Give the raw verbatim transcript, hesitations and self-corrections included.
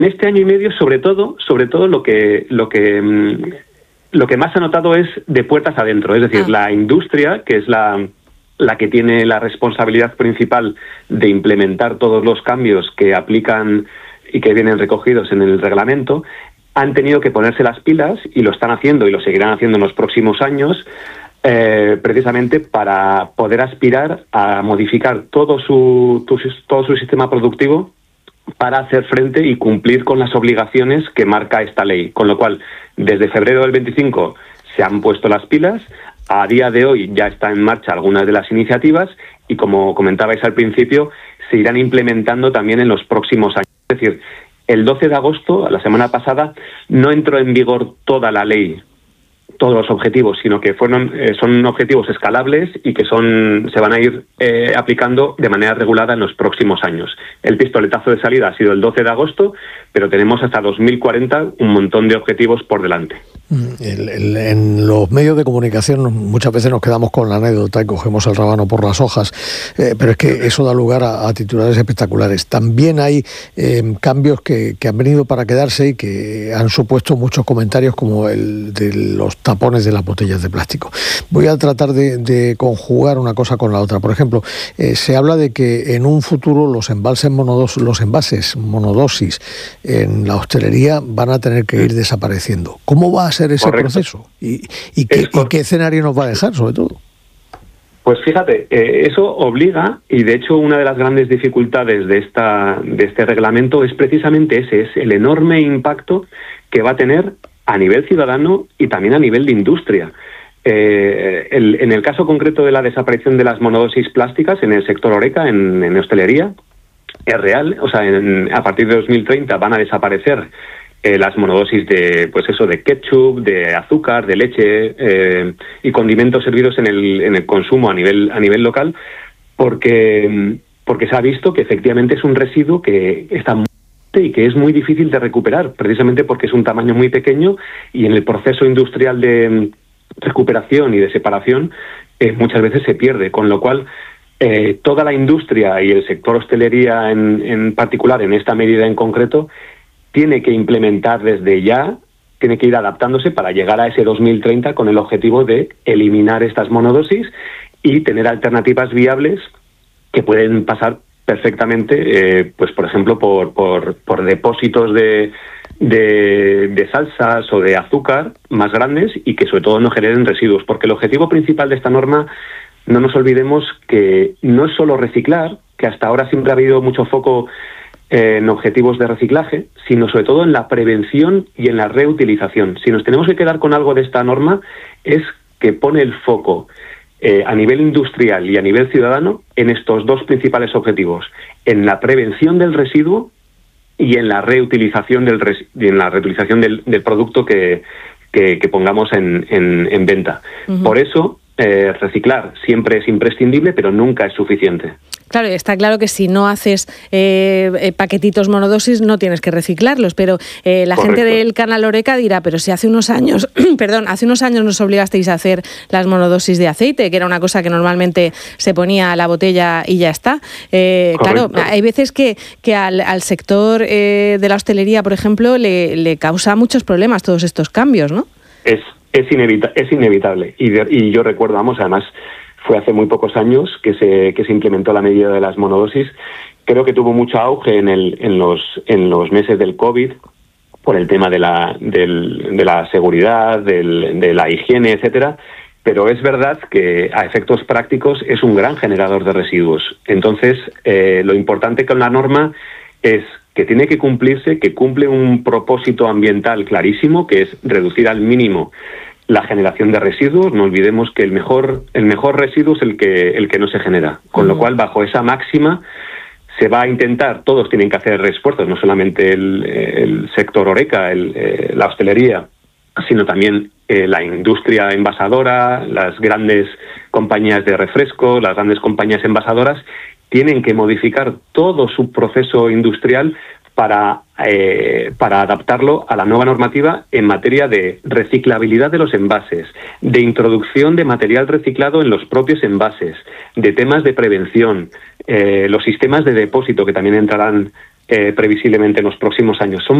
En este año y medio, sobre todo, sobre todo lo que lo que lo que más se ha notado es de puertas adentro, es decir, ah. la industria, que es la la que tiene la responsabilidad principal de implementar todos los cambios que aplican y que vienen recogidos en el reglamento, han tenido que ponerse las pilas y lo están haciendo y lo seguirán haciendo en los próximos años, eh, precisamente para poder aspirar a modificar todo su, todo su sistema productivo para hacer frente y cumplir con las obligaciones que marca esta ley. Con lo cual, desde febrero del veinticinco se han puesto las pilas. A día de hoy ya están en marcha algunas de las iniciativas y, como comentabais al principio, se irán implementando también en los próximos años. Es decir, el doce de agosto, la semana pasada, no entró en vigor toda la ley, todos los objetivos, sino que fueron eh, son objetivos escalables y que son se van a ir eh, aplicando de manera regulada en los próximos años. El pistoletazo de salida ha sido el doce de agosto, pero tenemos hasta dos mil cuarenta un montón de objetivos por delante. El, el, en los medios de comunicación muchas veces nos quedamos con la anécdota y cogemos el rábano por las hojas, eh, pero es que eso da lugar a, a titulares espectaculares. También hay eh, cambios que, que han venido para quedarse y que han supuesto muchos comentarios, como el de los tapones de las botellas de plástico. Voy a tratar de, de conjugar una cosa con la otra. Por ejemplo, eh, se habla de que en un futuro los embalses monodos, los envases monodosis en la hostelería van a tener que ir desapareciendo. ¿Cómo va a ser ese Correcto. proceso? ¿Y, y, qué, ¿Y qué escenario nos va a dejar, sobre todo? Pues fíjate, eh, eso obliga, y de hecho una de las grandes dificultades de esta de este reglamento es precisamente ese, es el enorme impacto que va a tener a nivel ciudadano y también a nivel de industria. Eh, el, en el caso concreto de la desaparición de las monodosis plásticas en el sector Horeca, en, en hostelería, es real. O sea, en, a partir de dos mil treinta van a desaparecer eh, las monodosis de, pues eso, de ketchup, de azúcar, de leche eh, y condimentos servidos en el, en el consumo a nivel a nivel local, porque porque se ha visto que efectivamente es un residuo que está muy y que es muy difícil de recuperar, precisamente porque es un tamaño muy pequeño y en el proceso industrial de recuperación y de separación eh, muchas veces se pierde, con lo cual eh, toda la industria y el sector hostelería en, en particular, en esta medida en concreto, tiene que implementar desde ya, tiene que ir adaptándose para llegar a ese dos mil treinta con el objetivo de eliminar estas monodosis y tener alternativas viables que pueden pasar perfectamente, eh, pues por ejemplo, por, por, por depósitos de, de, de salsas o de azúcar más grandes y que sobre todo no generen residuos, porque el objetivo principal de esta norma, no nos olvidemos que no es solo reciclar, que hasta ahora siempre ha habido mucho foco eh, en objetivos de reciclaje, sino sobre todo en la prevención y en la reutilización. Si nos tenemos que quedar con algo de esta norma, es que pone el foco Eh, a nivel industrial y a nivel ciudadano en estos dos principales objetivos, en la prevención del residuo y en la reutilización del res, y en la reutilización del, del producto que, que, que pongamos en, en, en venta. Uh-huh. Por eso eh, reciclar siempre es imprescindible, pero nunca es suficiente. Claro, está claro que si no haces eh, eh, paquetitos monodosis no tienes que reciclarlos, pero eh, la Correcto. gente del canal Horeca dirá, pero si hace unos años, perdón, hace unos años nos obligasteis a hacer las monodosis de aceite, que era una cosa que normalmente se ponía a la botella y ya está. Eh, claro, hay veces que, que al, al sector eh, de la hostelería, por ejemplo, le, le causa muchos problemas todos estos cambios, ¿no? Es, es, inevita- es inevitable. Y, de, y yo recuerdo, vamos, además, fue hace muy pocos años que se que se implementó la medida de las monodosis. Creo que tuvo mucho auge en el en los en los meses del COVID por el tema de la del, de la seguridad, del, de la higiene, etcétera. Pero es verdad que a efectos prácticos es un gran generador de residuos. Entonces, eh, lo importante con la norma es que tiene que cumplirse, que cumple un propósito ambiental clarísimo, que es reducir al mínimo la generación de residuos. No olvidemos que el mejor el mejor residuo es el que el que no se genera, con lo cual bajo esa máxima se va a intentar, todos tienen que hacer esfuerzos, no solamente el, el sector Horeca, el, eh, la hostelería, sino también eh, la industria envasadora, las grandes compañías de refresco, las grandes compañías envasadoras tienen que modificar todo su proceso industrial para eh, para adaptarlo a la nueva normativa en materia de reciclabilidad de los envases, de introducción de material reciclado en los propios envases, de temas de prevención, eh, los sistemas de depósito que también entrarán eh, previsiblemente en los próximos años. Son